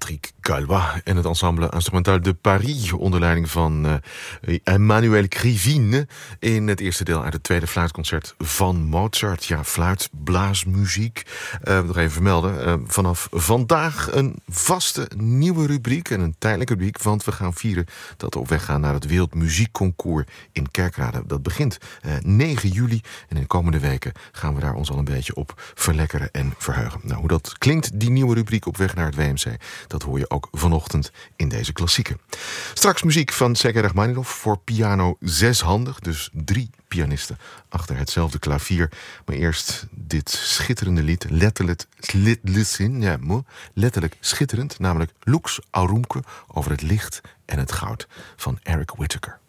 Patrick Galois en het ensemble Instrumental de Paris onder leiding van Emmanuel Krivine in het eerste deel uit het tweede fluitconcert van Mozart. Ja, fluitblaasmuziek. Nog even vermelden. Vanaf vandaag een vaste nieuwe rubriek en een tijdelijke rubriek, want we gaan vieren dat we op weg gaan naar het Wereldmuziekconcours in Kerkrade. Dat begint 9 juli en in de komende weken gaan we daar ons al een beetje op verlekkeren en verheugen. Nou, hoe dat klinkt, die nieuwe rubriek op weg naar het WMC, dat hoor je ook vanochtend in deze klassieken. Straks muziek van Sergei Rachmaninov voor piano zeshandig, dus 3 pianisten achter hetzelfde klavier. Maar eerst dit schitterende lied, letterlijk schitterend, namelijk Lux Auroumque over het licht en het goud van Eric Whitacre.